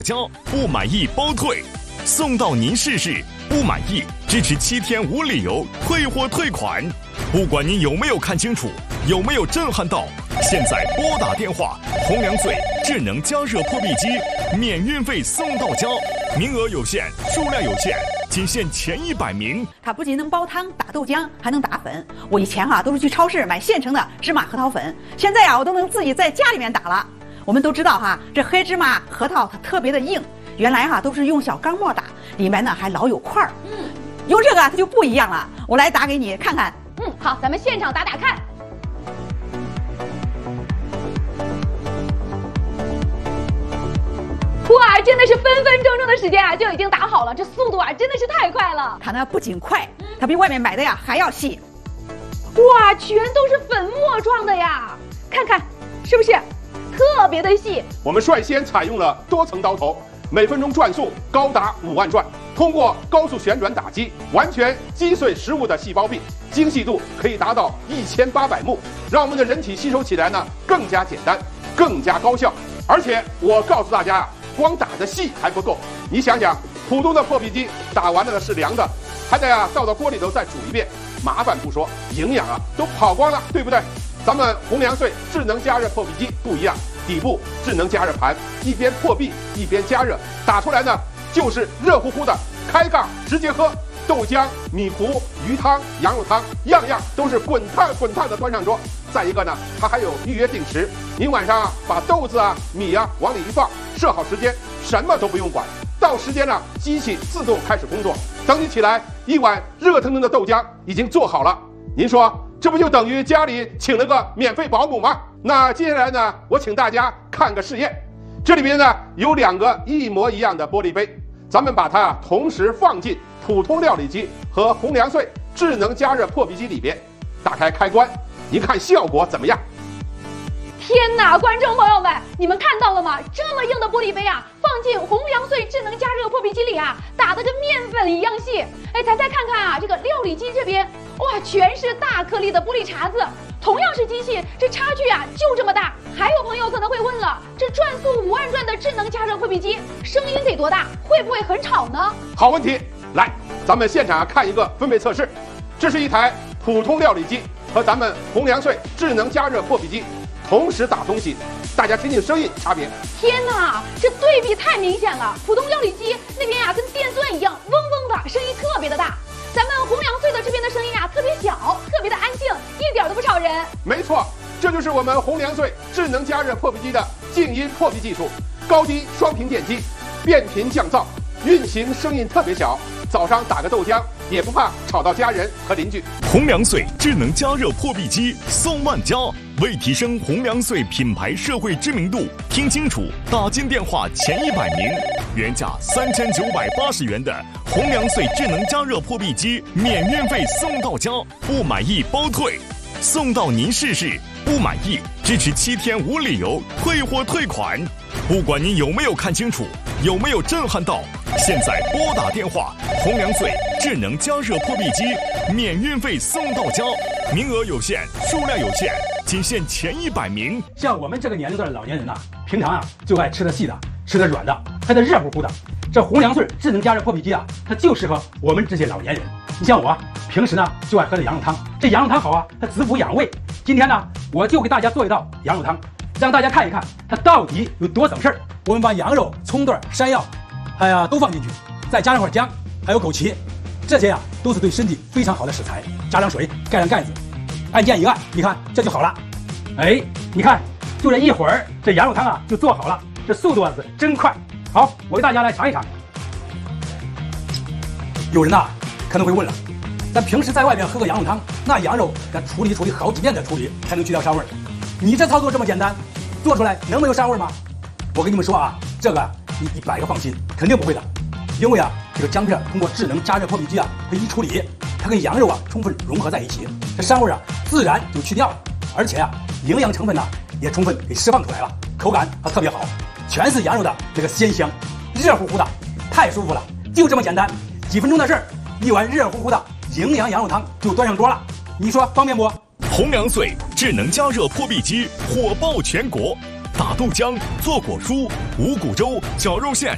交，不满意包退，送到您试试。不满意支持7天无理由退货退款。不管您有没有看清楚，有没有震撼到，现在拨打电话，红粮穗智能加热破壁机免运费送到家，名额有限，数量有限，仅限前100名。 它不仅能煲汤、打豆浆，还能打粉。我以前都是去超市买现成的芝麻核桃粉，现在我都能自己在家里面打了。我们都知道这黑芝麻核桃它特别的硬，原来都是用小钢沫打，里面呢还老有块儿。用这个它就不一样了。我来打给你看看。 好，咱们现场打打看。哇，真的是分分钟钟的时间就已经打好了，这速度真的是太快了。 它呢不仅快，它比外面买的还要细。 哇，全都是粉末状的呀，看看是不是特别的细？ 我们率先采用了多层刀头，每分钟转速高达5万转，通过高速旋转打击，完全击碎食物的细胞壁，精细度可以达到1800目，让我们的人体吸收起来呢更加简单，更加高效。而且我告诉大家光打的细还不够，你想想，普通的破壁机打完了是凉的，还得倒到锅里头再煮一遍，麻烦不说，营养都跑光了，对不对？咱们红粮穗智能加热破壁机不一样，底部智能加热盘，一边破壁一边加热，打出来呢就是热乎乎的，开盖直接喝，豆浆、米糊、鱼汤、羊肉汤，样样都是滚烫滚烫的端上桌。再一个呢，它还有预约定时，您晚上把豆子米往里一放，设好时间，什么都不用管，到时间了，机器自动开始工作。等你起来，一碗热腾腾的豆浆已经做好了。您说这不就等于家里请了个免费保姆吗？那接下来呢，我请大家看个试验。这里边呢有2个一模一样的玻璃杯，咱们把它同时放进普通料理机和红粮穗智能加热破壁机里边，打开开关，您看效果怎么样？ 天哪，观众朋友们，你们看到了吗？这么硬的玻璃杯放进红粮穗智能加热破壁机里打得跟面粉一样细。咱再看看这个料理机这边，哇，全是大颗粒的玻璃碴子，同样是机器，这差距就这么大。还有朋友可能会问了，这转速5万转的智能加热破壁机，声音得多大？会不会很吵呢？ 好问题，来，咱们现场看一个分贝测试。这是一台普通料理机和咱们红粮穗智能加热破壁机同时打东西，大家听听声音差别。 天哪，这对比太明显了！普通料理机那边跟电钻一样，嗡嗡的，声音特别的大。咱们红粮穗的这边的声音特别小，特别的安静，一点都不吵人。 没错，这就是我们红粮穗智能加热破壁机的静音破壁技术，高低双频电机，变频降噪，运行声音特别小，早上打个豆浆也不怕吵到家人和邻居。 红粮穗智能加热破壁机送万家，为提升红粮穗品牌社会知名度，听清楚，打进电话前100名，原价3980元的红粮穗智能加热破壁机免运费送到家，不满意包退，送到您试试。不满意支持7天无理由退货退款。不管您有没有看清楚，有没有震撼到，现在拨打电话，红粮穗智能加热破壁机免运费送到家，名额有限，数量有限，仅限前100名。 像我们这个年龄段的老年人平常就爱吃的细的，吃的软的，还得热乎乎的。这红粮穗智能加热破壁机它就适合我们这些老年人。你像我平时就爱喝这羊肉汤，这羊肉汤好它滋补养胃。今天我就给大家做一道羊肉汤，让大家看一看它到底有多省事儿。我们把羊肉、葱段、山药，都放进去，再加上块姜，还有枸杞，这些都是对身体非常好的食材。加上水，盖上盖子，按键一按，你看这就好了。你看，就这一会儿，这羊肉汤就做好了，这速度是真快。好，我给大家来尝一尝。有人可能会问了，咱平时在外面喝个羊肉汤，那羊肉得处理好几遍再处理才能去掉膻味儿。你这操作这么简单，做出来能没有膻味吗？我跟你们说这个你100个放心，肯定不会的。因为这个姜片通过智能加热破壁机这一处理，它跟羊肉充分融合在一起，这膻味自然就去掉了，而且营养成分也充分给释放出来了，口感特别好，全是羊肉的这个鲜香，热乎乎的，太舒服了。就这么简单，几分钟的事儿，一碗热乎乎的营养羊肉汤就端上桌了，你说方便不？ 红粮穗智能加热破壁机火爆全国，打豆浆、做果蔬、五谷粥、绞肉馅，